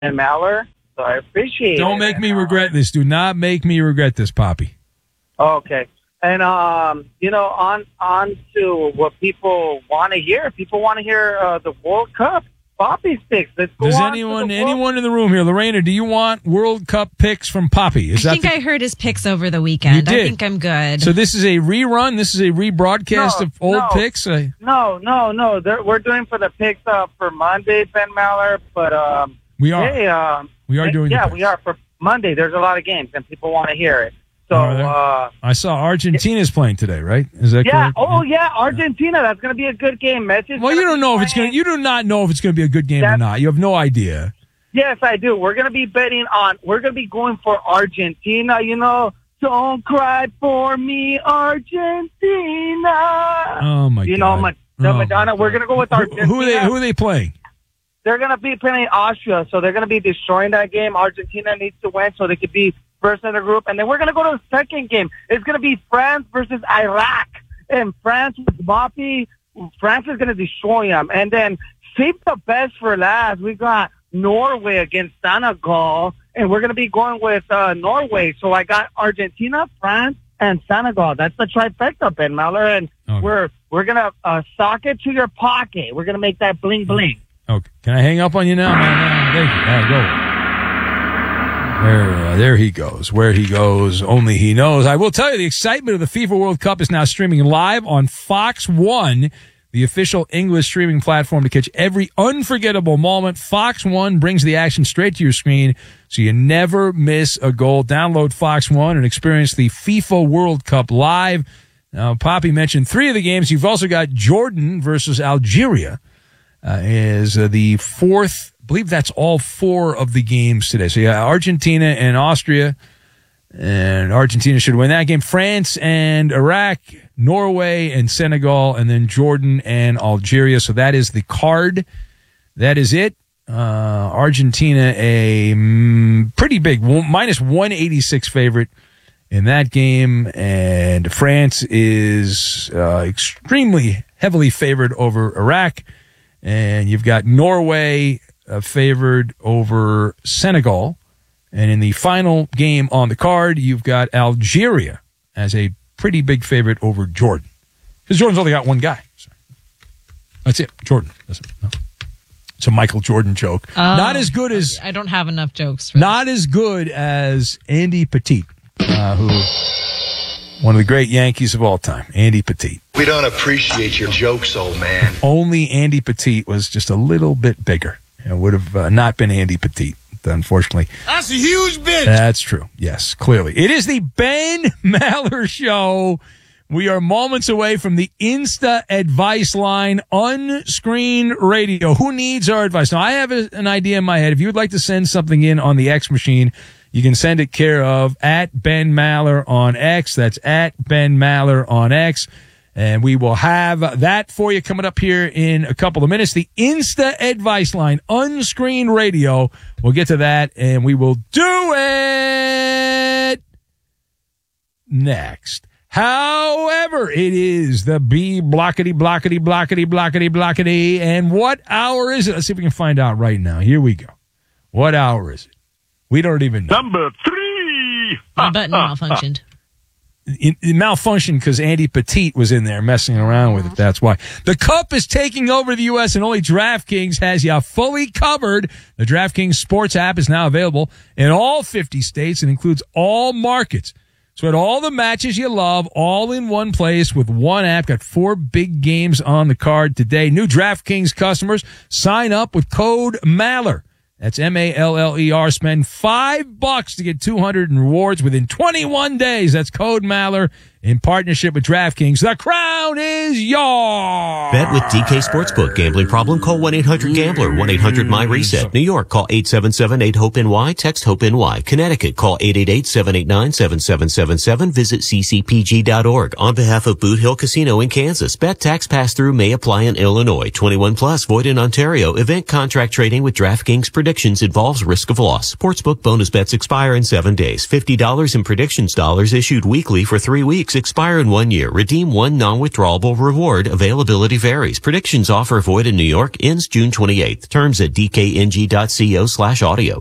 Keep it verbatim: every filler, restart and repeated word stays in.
and Maller. So I appreciate Don't it. Don't make me and, uh, regret this. Do not make me regret this, Poppy. Okay. And, um, you know, on on to what people want to hear. People want to hear uh, the World Cup. Poppy's picks. Let's go Does on anyone to the anyone in the room here, Lorena, do you want World Cup picks from Poppy? Is I that think the, I heard his picks over the weekend. You did. I think I'm good. So this is a rerun? This is a rebroadcast No, of old no. picks? Uh, No, no, no. They're, we're doing for the picks uh, for Monday, Ben Maller. But um, we are. hey, um, we are hey, doing Yeah, the picks. we are for Monday. There's a lot of games, and people want to hear it. So, Are there? uh, I saw Argentina's playing today, right? Is that yeah. correct? Oh, yeah. Argentina. That's going to be a good game. Messi's Well, you gonna don't be know if it's going. playing. You do not know if it's going to be a good game or That's- not. You have no idea. Yes, I do. We're going to be betting on. We're going to be going for Argentina. You know, don't cry for me, Argentina. Oh my you God! know, Ma- the Oh, Madonna. my We're God. going to go with Who, Argentina. who are they? Who are they playing? They're going to be playing Austria, so they're going to be destroying that game. Argentina needs to win so they could be first in the group. And then we're going to go to the second game. It's going to be France versus Iraq. And France with Mbappe, France is going to destroy them. And then save the best for last. We got Norway against Senegal, and we're going to be going with uh, Norway. So I got Argentina, France, and Senegal. That's the trifecta, Ben Maller. And Okay. we're we're going to uh, sock it to your pocket. We're going to make that bling bling. Okay. Can I hang up on you now? No, no, there you go. All right, go. There, uh, there he goes. Where he goes, only he knows. I will tell you, the excitement of the FIFA World Cup is now streaming live on Fox One, the official English streaming platform to catch every unforgettable moment. Fox One brings the action straight to your screen, so you never miss a goal. Download Fox One and experience the FIFA World Cup live. Now, Poppy mentioned three of the games. You've also got Jordan versus Algeria. Uh, is uh, the fourth, I believe that's all four of the games today. So yeah, Argentina and Austria, and Argentina should win that game. France and Iraq, Norway and Senegal, and then Jordan and Algeria. So that is the card. That is it. Uh, Argentina, a mm, pretty big, minus one eighty-six favorite in that game, and France is uh, extremely heavily favored over Iraq. And you've got Norway uh, favored over Senegal. And in the final game on the card, you've got Algeria as a pretty big favorite over Jordan. Because Jordan's only got one guy. So that's it. Jordan. That's it. No. It's a Michael Jordan joke. Oh, not as good as... I don't have enough jokes for Not as good as Andy Pettitte, uh, who... one of the great Yankees of all time, Andy Pettitte. We don't appreciate your jokes, old man. Only Andy Pettitte was just a little bit bigger. It would have uh, not been Andy Pettitte, unfortunately. That's a huge bitch. That's true. Yes, clearly. It is the Ben Maller Show. We are moments away from the Insta advice line, on-screen radio. Who needs our advice? Now, I have a, an idea in my head. If you would like to send something in on the X machine, you can send it care of at Ben Maller on X. That's at Ben Maller on X. And we will have that for you coming up here in a couple of minutes. The Insta advice line, on-screen radio. We'll get to that, and we will do it next. However, it is the B blockety, blockety, blockety, blockety, blockety. And what hour is it? Let's see if we can find out right now. Here we go. What hour is it? We don't even know. Number three. My button malfunctioned. It, it malfunctioned because Andy Pettitte was in there messing around with it. That's why. The Cup is taking over the U S and only DraftKings has you fully covered. The DraftKings Sports app is now available in all fifty states and includes all markets. So at all the matches you love, all in one place with one app. Got four big games on the card today. New DraftKings customers, sign up with code Maller. That's M A L L E R. Spend five bucks to get two hundred in rewards within twenty-one days. That's code Maller in partnership with DraftKings. The crown is yours. Bet with D K Sportsbook. Gambling problem? Call one eight hundred gambler. one eight hundred my reset. New York, call eight seven seven eight hope N Y. Text HOPE-NY. Connecticut, call eight eight eight seven eight nine seven seven seven seven. Visit c c p g dot org. On behalf of Boot Hill Casino in Kansas, bet tax pass-through may apply in Illinois. twenty-one plus, void in Ontario. Event contract trading with DraftKings predictions involves risk of loss. Sportsbook bonus bets expire in seven days. fifty dollars in predictions dollars issued weekly for three weeks. weeks, expire in one year. Redeem one non-withdrawable reward. Availability varies. Predictions offer void in New York. Ends June twenty-eighth. Terms at dkng.co slash audio.